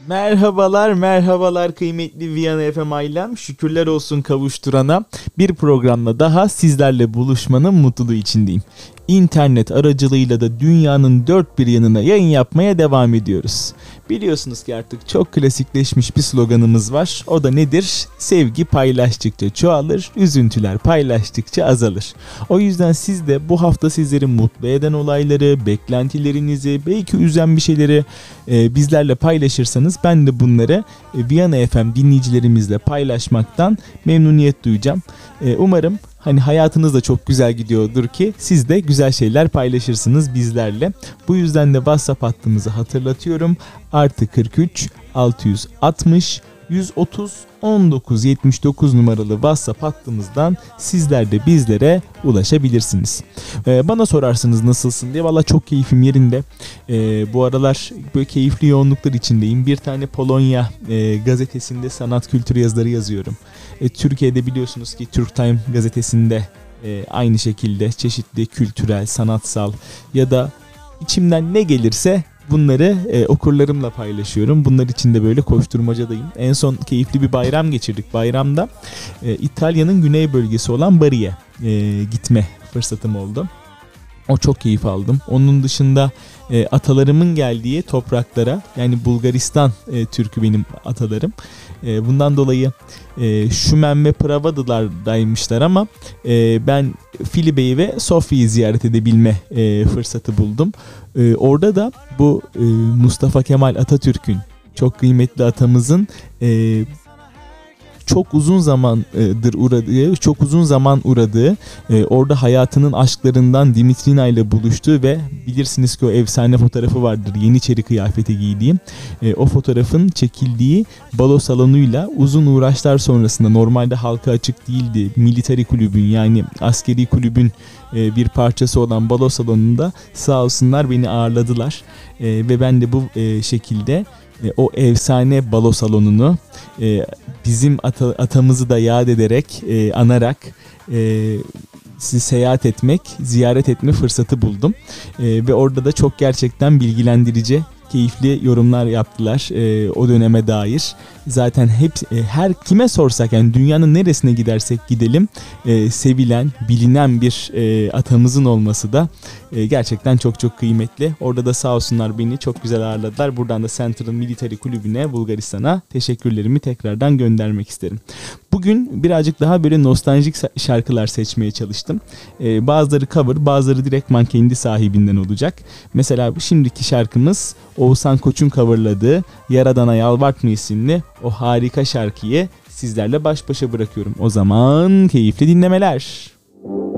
Merhabalar, merhabalar kıymetli Viyana FM ailem. Şükürler olsun kavuşturana bir programla daha sizlerle buluşmanın mutluluğu içindeyim. İnternet aracılığıyla da dünyanın dört bir yanına yayın yapmaya devam ediyoruz. Biliyorsunuz ki artık çok klasikleşmiş bir sloganımız var. O da nedir? Sevgi paylaştıkça çoğalır, üzüntüler paylaştıkça azalır. O yüzden siz de bu hafta sizleri mutlu eden olayları, beklentilerinizi, belki üzen bir şeyleri bizlerle paylaşırsanız ben de bunları Viyana FM dinleyicilerimizle paylaşmaktan memnuniyet duyacağım. Umarım hayatınız da çok güzel gidiyordur ki siz de güzel şeyler paylaşırsınız bizlerle. Bu yüzden de WhatsApp hattımızı hatırlatıyorum. +43 660 130 19 79 numaralı WhatsApp hattımızdan sizler de bizlere ulaşabilirsiniz. Bana sorarsınız nasılsın diye. Valla çok keyfim yerinde. Bu aralar böyle keyifli yoğunluklar içindeyim. Bir tane Polonya gazetesinde sanat kültürü yazıları yazıyorum. Türkiye'de biliyorsunuz ki Türk Time gazetesinde aynı şekilde çeşitli kültürel, sanatsal ya da içimden ne gelirse bunları okurlarımla paylaşıyorum. Bunlar için de böyle koşturmacadayım. En son keyifli bir bayram geçirdik. Bayramda İtalya'nın güney bölgesi olan Bari'ye gitme fırsatım oldu. O çok keyif aldım. Onun dışında atalarımın geldiği topraklara, yani Bulgaristan Türk'ü benim atalarım. Bundan dolayı Şumen ve Pravadılardaymışlar ama ben Filibe'yi ve Sofya'yı ziyaret edebilme fırsatı buldum. Orada da bu Mustafa Kemal Atatürk'ün, çok kıymetli atamızın çok uzun zaman uğradığı, orada hayatının aşklarından Dimitrina ile buluştuğu ve bilirsiniz ki o efsane fotoğrafı vardır, Yeniçeri kıyafeti giydiği. O fotoğrafın çekildiği balo salonuyla uzun uğraşlar sonrasında, normalde halka açık değildi, military kulübün, yani askeri kulübün bir parçası olan balo salonunda sağ olsunlar beni ağırladılar. Ve ben de bu şekilde o efsane balo salonunu bizim atamızı da yad ederek, anarak seyahat etmek, ziyaret etme fırsatı buldum. Ve orada da çok gerçekten bilgilendirici, keyifli yorumlar yaptılar o döneme dair. Zaten her kime sorsak, yani dünyanın neresine gidersek gidelim, sevilen, bilinen bir atamızın olması da gerçekten çok çok kıymetli. Orada da sağ olsunlar beni çok güzel ağırladılar. Buradan da Central Military Kulübü'ne, Bulgaristan'a teşekkürlerimi tekrardan göndermek isterim. Bugün birazcık daha böyle nostaljik şarkılar seçmeye çalıştım. Bazıları cover, bazıları direktman kendi sahibinden olacak. Mesela şimdiki şarkımız Oğuzhan Koç'un coverladığı Yaradan'a Yalvartma isimli o harika şarkıyı sizlerle baş başa bırakıyorum. O zaman keyifli dinlemeler.